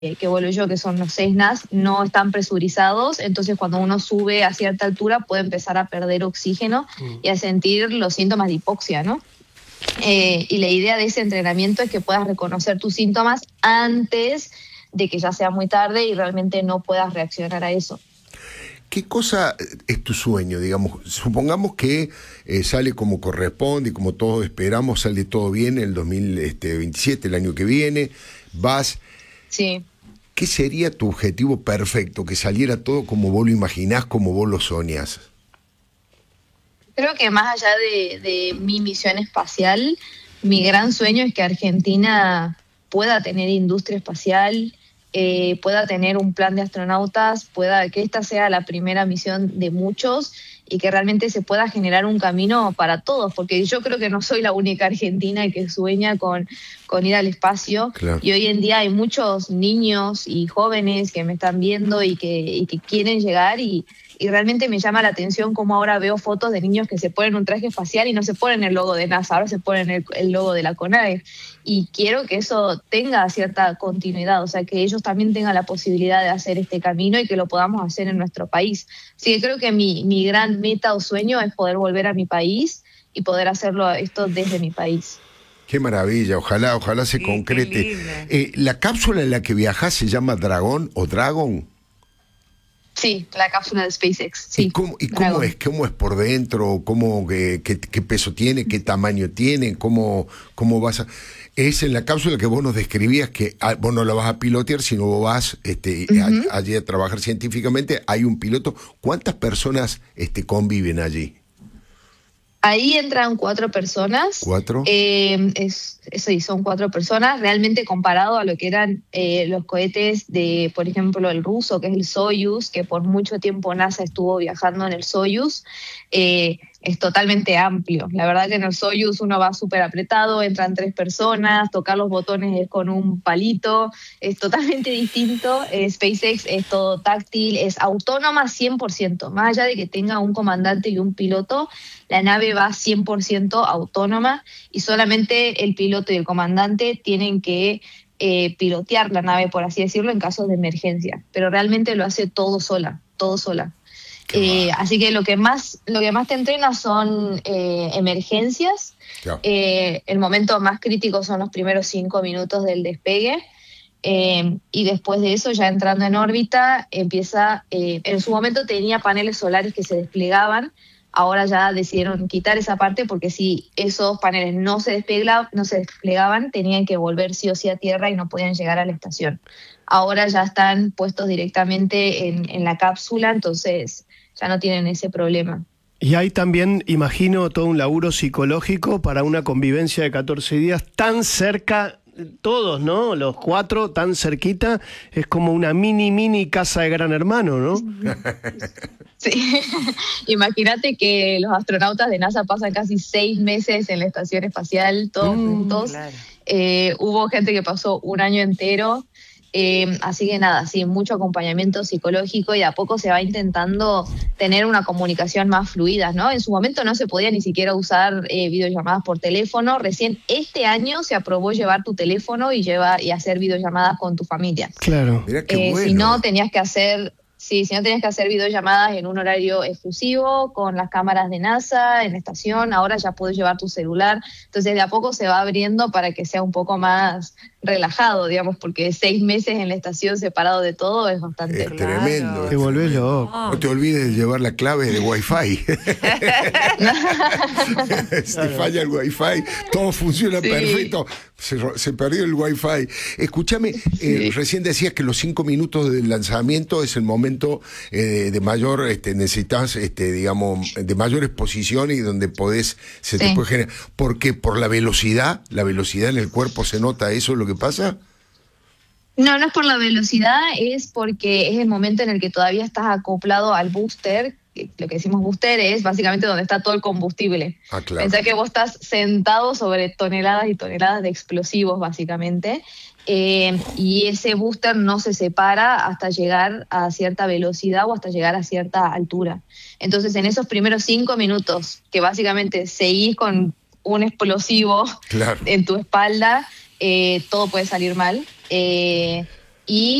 que vuelvo yo, que son los Cessnas, no están presurizados, entonces cuando uno sube a cierta altura puede empezar a perder oxígeno y a sentir los síntomas de hipoxia, ¿no? Y la idea de ese entrenamiento es que puedas reconocer tus síntomas antes de que ya sea muy tarde y realmente no puedas reaccionar a eso. ¿Qué cosa es tu sueño, digamos? Supongamos que sale como corresponde y como todos esperamos, sale todo bien en el 2027, el año que viene, vas... Sí. ¿Qué sería tu objetivo perfecto? Que saliera todo como vos lo imaginás, como vos lo soñás. Creo que más allá de mi misión espacial, mi gran sueño es que Argentina pueda tener industria espacial, pueda tener un plan de astronautas, que esta sea la primera misión de muchos y que realmente se pueda generar un camino para todos, porque yo creo que no soy la única argentina que sueña con ir al espacio. Claro. Y hoy en día hay muchos niños y jóvenes que me están viendo y que quieren llegar y realmente me llama la atención cómo ahora veo fotos de niños que se ponen un traje espacial y no se ponen el logo de NASA, ahora se ponen el logo de la CONADE. Y quiero que eso tenga cierta continuidad, o sea, que ellos también tengan la posibilidad de hacer este camino y que lo podamos hacer en nuestro país. Así que creo que mi gran meta o sueño es poder volver a mi país y poder hacerlo esto desde mi país. Qué maravilla, ojalá se concrete. ¿La cápsula en la que viajás se llama Dragón o Dragon? Sí, la cápsula de SpaceX. Sí, ¿Cómo es por dentro? ¿Qué peso tiene? ¿Qué tamaño tiene? ¿Cómo vas a...? Es en la cápsula que vos nos describías que vos no la vas a pilotear, sino vos vas allí a trabajar científicamente. Hay un piloto. ¿Cuántas personas conviven allí? Ahí entran 4 personas. ¿4? Sí, son 4 personas. Realmente comparado a lo que eran los cohetes de, por ejemplo, el ruso, que es el Soyuz, que por mucho tiempo NASA estuvo viajando en el Soyuz, es totalmente amplio. La verdad que en el Soyuz uno va súper apretado, entran 3 personas, tocar los botones es con un palito, es totalmente distinto. SpaceX es todo táctil, es autónoma 100%. Más allá de que tenga un comandante y un piloto, la nave va 100% autónoma y solamente el piloto y el comandante tienen que pilotear la nave, por así decirlo, en casos de emergencia. Pero realmente lo hace todo sola. Así que lo que más te entrena son emergencias. El momento más crítico son los primeros 5 minutos del despegue. Y después de eso, ya entrando en órbita, empieza... en su momento tenía paneles solares que se desplegaban. Ahora ya decidieron quitar esa parte porque si esos paneles no se desplegaban, tenían que volver sí o sí a tierra y no podían llegar a la estación. Ahora ya están puestos directamente en la cápsula, entonces ya no tienen ese problema. Y hay también, imagino, todo un laburo psicológico para una convivencia de 14 días tan cerca, todos, ¿no? Los 4 tan cerquita, es como una mini casa de Gran Hermano, ¿no? Sí, imagínate que los astronautas de NASA pasan casi 6 meses en la estación espacial, todos juntos. Claro. Hubo gente que pasó un año entero, así que nada, sí, mucho acompañamiento psicológico y a poco se va intentando tener una comunicación más fluida, ¿no? En su momento no se podía ni siquiera usar videollamadas por teléfono. Recién este año se aprobó llevar tu teléfono y hacer videollamadas con tu familia. Claro. Mirá qué bueno. Si no tenías que hacer videollamadas en un horario exclusivo, con las cámaras de NASA en la estación, ahora ya puedes llevar tu celular. Entonces de a poco se va abriendo para que sea un poco más relajado, digamos, porque 6 meses en la estación separado de todo es bastante... Es tremendo. Te volvés loco. No te olvides de llevar la clave de Wi-Fi. Si falla el Wi-Fi, todo funciona perfecto. Se perdió el Wi-Fi. Escúchame, recién decías que los 5 minutos del lanzamiento es el momento de mayor, necesitas, digamos, de mayor exposición y donde te puede generar. ¿Por qué? ¿Por la velocidad? ¿La velocidad en el cuerpo se nota eso, lo que pasa? No es por la velocidad, es porque es el momento en el que todavía estás acoplado al booster. Lo que decimos booster es básicamente donde está todo el combustible. Claro. Pensá que vos estás sentado sobre toneladas y toneladas de explosivos, básicamente, y ese booster no se separa hasta llegar a cierta velocidad o hasta llegar a cierta altura. Entonces, en esos primeros 5 minutos, que básicamente seguís con un explosivo en tu espalda, todo puede salir mal. y